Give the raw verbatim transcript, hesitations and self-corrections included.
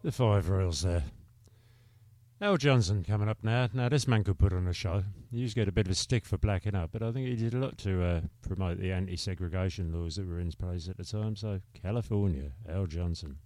The Five Royals there. Al Johnson coming up now. Now, this man could put on a show. He used to get a bit of a stick for blacking up, but I think he did a lot to uh, promote the anti-segregation laws that were in place at the time. So, California, Al Johnson.